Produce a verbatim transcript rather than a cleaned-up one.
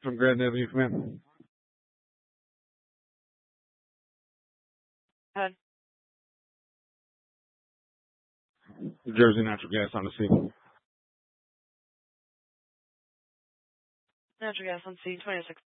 from Grand Avenue, come in. Ahead. New Jersey Natural Gas on the scene. Natural gas on scene, twenty-six